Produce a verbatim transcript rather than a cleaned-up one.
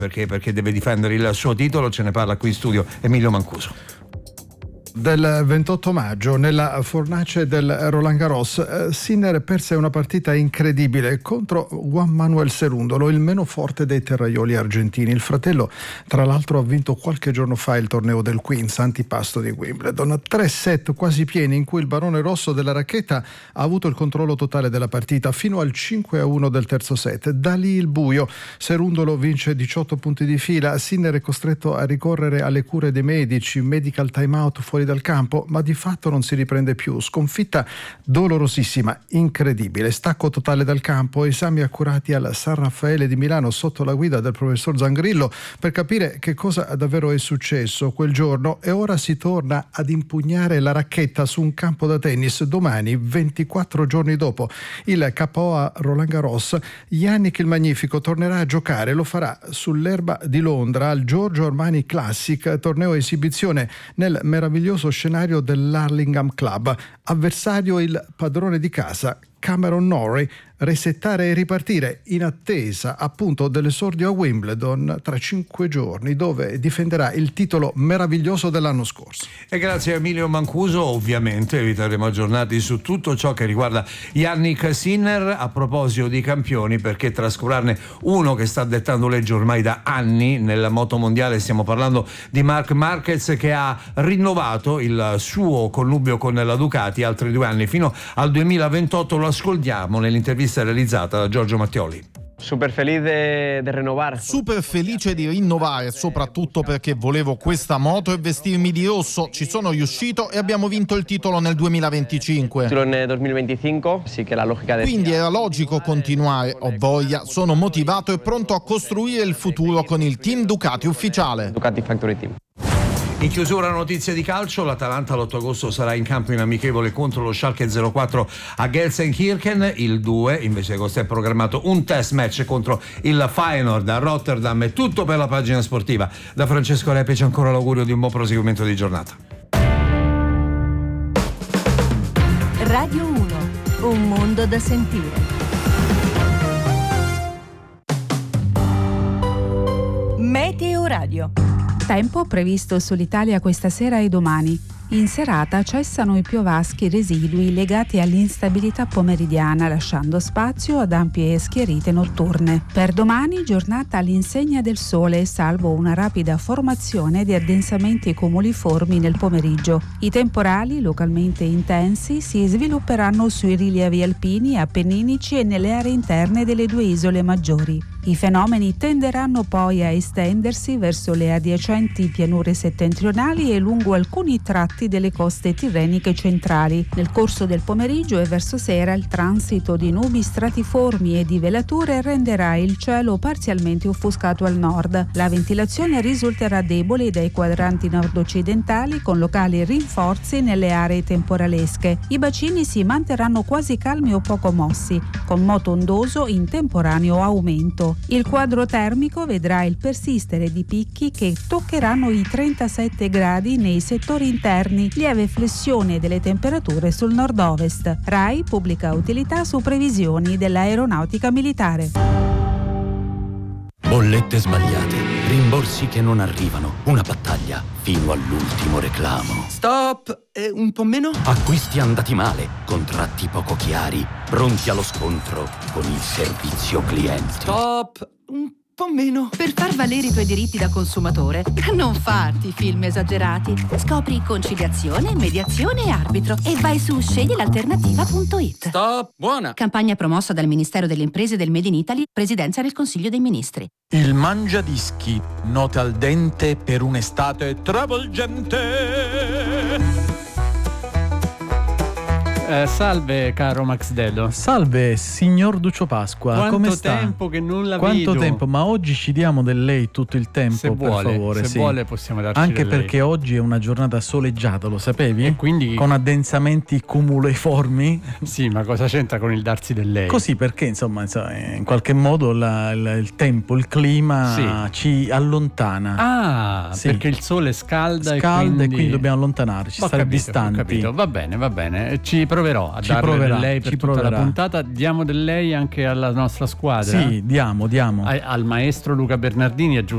perché, perché deve difendere il suo titolo. Ce ne parla qui in studio Emilio Mancuso. Del ventotto maggio nella fornace del Roland Garros, eh, Sinner perse una partita incredibile contro Juan Manuel Cerúndolo, il meno forte dei terraioli argentini. Il fratello, tra l'altro, ha vinto qualche giorno fa il torneo del Queens, antipasto di Wimbledon. Tre set quasi pieni in cui il barone rosso della racchetta ha avuto il controllo totale della partita fino al cinque a uno del terzo set. Da lì il buio. Cerúndolo vince diciotto punti di fila. Sinner è costretto a ricorrere alle cure dei medici, medical time out fuori dal campo, ma di fatto non si riprende più. Sconfitta dolorosissima, incredibile, stacco totale dal campo, esami accurati al San Raffaele di Milano sotto la guida del professor Zangrillo per capire che cosa davvero è successo quel giorno, e ora si torna ad impugnare la racchetta su un campo da tennis. Domani, ventiquattro giorni dopo il K O a Roland Garros, Yannick il Magnifico tornerà a giocare. Lo farà sull'erba di Londra al Giorgio Armani Classic, torneo esibizione nel meraviglioso scenario dell'Hurlingham Club. Avversario il padrone di casa, Cameron Norrie. Resettare e ripartire in attesa appunto dell'esordio a Wimbledon tra cinque giorni, dove difenderà il titolo meraviglioso dell'anno scorso. E grazie a Emilio Mancuso, ovviamente vi terremo aggiornati su tutto ciò che riguarda Yannick Sinner. A proposito di campioni, perché trascurarne uno che sta dettando legge ormai da anni nella moto mondiale, stiamo parlando di Marc Marquez, che ha rinnovato il suo connubio con la Ducati altri due anni fino al duemilaventotto. Lo ascoltiamo nell'intervista realizzata da Giorgio Mattioli. Super felice di rinnovare. Super felice di rinnovare, soprattutto perché volevo questa moto e vestirmi di rosso. Ci sono riuscito e abbiamo vinto il titolo nel duemilaventicinque. Nel duemilaventicinque, sì, che la logica del... Quindi era logico continuare. Ho voglia, sono motivato e pronto a costruire il futuro con il team Ducati ufficiale. Ducati Factory Team. In chiusura notizie di calcio, l'Atalanta l'otto agosto sarà in campo in amichevole contro lo Schalke zero quattro a Gelsenkirchen. Il due invece agosto è programmato un test match contro il Feyenoord a Rotterdam. È tutto per la pagina sportiva. Da Francesco Repici ancora l'augurio di un buon proseguimento di giornata. Radio uno, un mondo da sentire. Meteo Radio. Tempo previsto sull'Italia questa sera e domani. In serata cessano i piovaschi residui legati all'instabilità pomeridiana, lasciando spazio ad ampie schiarite notturne. Per domani giornata all'insegna del sole, salvo una rapida formazione di addensamenti cumuliformi nel pomeriggio. I temporali, localmente intensi, si svilupperanno sui rilievi alpini, appenninici e nelle aree interne delle due isole maggiori. I fenomeni tenderanno poi a estendersi verso le adiacenti pianure settentrionali e lungo alcuni tratti delle coste tirreniche centrali. Nel corso del pomeriggio e verso sera il transito di nubi stratiformi e di velature renderà il cielo parzialmente offuscato al nord. La ventilazione risulterà debole dai quadranti nord-occidentali, con locali rinforzi nelle aree temporalesche. I bacini si manterranno quasi calmi o poco mossi, con moto ondoso in temporaneo aumento. Il quadro termico vedrà il persistere di picchi che toccheranno i trentasette gradi nei settori interni, lieve flessione delle temperature sul nord-ovest. RAI pubblica utilità su previsioni dell'aeronautica militare. Bollette sbagliate, rimborsi che non arrivano, una battaglia fino all'ultimo reclamo. Stop! Eh, un po' meno? Acquisti andati male, contratti poco chiari, pronti allo scontro con il servizio clienti. Stop! Un po' meno. Per far valere i tuoi diritti da consumatore, non farti film esagerati. Scopri conciliazione, mediazione e arbitro e vai su scegli l'alternativa punto it. Stop! Buona! Campagna promossa dal Ministero delle Imprese del Made in Italy, Presidenza del Consiglio dei Ministri. Il mangiadischi, note al dente per un'estate travolgente. Eh, salve caro Max Dello. Salve signor Duccio Pasqua. Quanto come sta? tempo che non la Quanto vedo. tempo? Ma oggi ci diamo del lei tutto il tempo, se per vuole, favore. Se sì. vuole possiamo darci Anche del lei. perché oggi è una giornata soleggiata, lo sapevi? E quindi con addensamenti cumuleiformi. Sì, ma cosa c'entra con il darsi del lei? Così perché insomma, insomma in qualche modo la, il, il tempo, il clima sì. ci allontana. Ah, sì. perché il sole scalda, scalda e, quindi... e quindi dobbiamo allontanarci, ho stare capito, distanti. Ho capito. Va bene, va bene. Ci proverò a ci darle proverà, del lei per ci tutta proverà. la puntata. Diamo del lei anche alla nostra squadra. Sì, diamo, diamo. A, al maestro Luca Bernardini, aggiungo